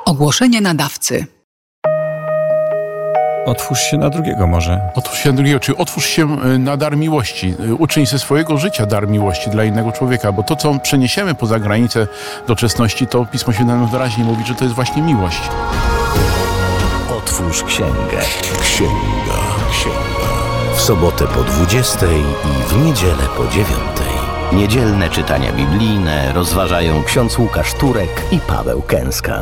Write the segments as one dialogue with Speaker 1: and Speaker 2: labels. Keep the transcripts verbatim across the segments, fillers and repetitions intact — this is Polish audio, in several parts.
Speaker 1: Ogłoszenie nadawcy.
Speaker 2: Otwórz się na drugiego może.
Speaker 3: Otwórz się na drugiego, czyli otwórz się na dar miłości. Uczyń ze swojego życia dar miłości dla innego człowieka, bo to, co przeniesiemy poza granicę doczesności, to Pismo Święte nam wyraźnie mówi, że to jest właśnie miłość.
Speaker 4: Otwórz księgę. Księga. Księga. W sobotę po dwudziestej i w niedzielę po dziewiątej. Niedzielne czytania biblijne rozważają ksiądz Łukasz Turek i Paweł Kęska.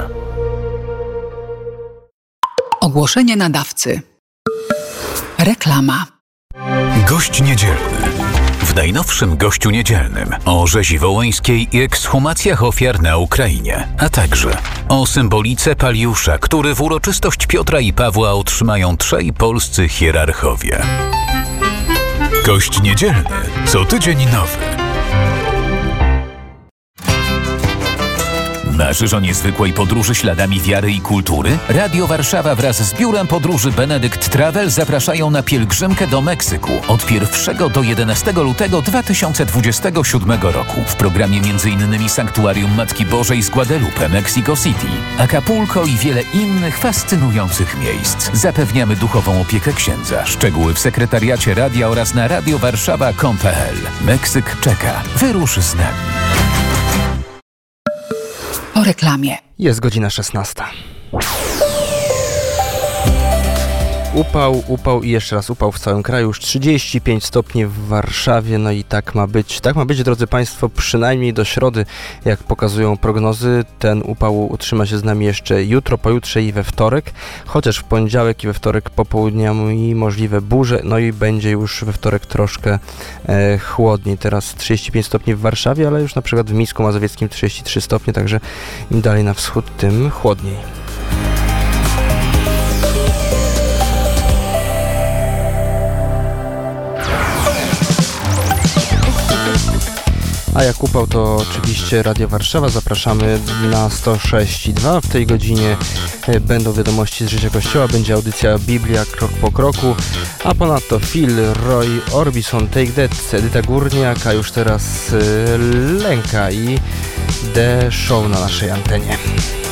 Speaker 1: Ogłoszenie nadawcy. Reklama.
Speaker 5: Gość niedzielny. W najnowszym Gościu Niedzielnym o rzezi wołyńskiej i ekshumacjach ofiar na Ukrainie, a także o symbolice Paliusza, który w uroczystość Piotra i Pawła otrzymają trzej polscy hierarchowie. Gość Niedzielny. Co tydzień nowy. Marzysz o niezwykłej podróży śladami wiary i kultury? Radio Warszawa wraz z Biurem Podróży Benedict Travel zapraszają na pielgrzymkę do Meksyku od pierwszego do jedenastego lutego dwa tysiące dwudziestego siódmego roku. W programie m.in. Sanktuarium Matki Bożej z Guadalupe, Mexico City, Acapulco i wiele innych fascynujących miejsc. Zapewniamy duchową opiekę księdza. Szczegóły w sekretariacie radia oraz na radiowarszawa kropka com kropka p l. Meksyk czeka. Wyrusz z nami.
Speaker 1: Po reklamie.
Speaker 6: Jest godzina szesnasta. Upał, upał i jeszcze raz upał w całym kraju. Już trzydzieści pięć stopni w Warszawie. No i tak ma być. Tak ma być, drodzy Państwo, przynajmniej do środy, jak pokazują prognozy. Ten upał utrzyma się z nami jeszcze jutro, pojutrze i we wtorek. Chociaż w poniedziałek i we wtorek popołudniami możliwe burze. No i będzie już we wtorek troszkę e, chłodniej. Teraz trzydzieści pięć stopni w Warszawie, ale już na przykład w Mińsku Mazowieckim trzydzieści trzy stopnie. Także im dalej na wschód, tym chłodniej. A jak upał, to oczywiście Radio Warszawa. Zapraszamy na sto sześć i dwa. W tej godzinie będą wiadomości z życia Kościoła, będzie audycja Biblia krok po kroku, a ponadto Phil, Roy Orbison, Take That, Edyta Górniak, a już teraz Lenka i The Show na naszej antenie.